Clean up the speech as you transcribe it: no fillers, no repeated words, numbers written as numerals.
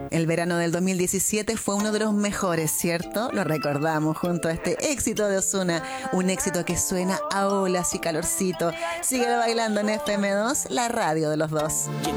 El verano del 2017 fue uno de los mejores, ¿cierto? Lo recordamos junto a este éxito de Ozuna, un éxito que suena a olas y calorcito. Sigue bailando en FM2, la radio de los dos. Quien